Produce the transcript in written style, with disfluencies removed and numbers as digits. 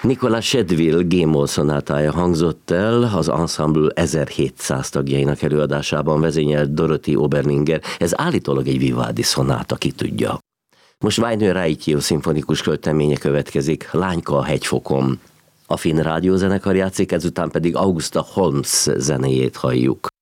Nicolas Shedville G-moll szonátája hangzott el az ensemble 1700 tagjainak előadásában, vezényelt Dorothy Oberninger. Ez állítólag egy Vivaldi szonáta, ki tudja. Most Vájnő Rájtyó szimfonikus költeménye következik, Lányka a hegyfokon. A Finn rádiózenekar játszik, ezután pedig Augusta Holmes zenéjét halljuk.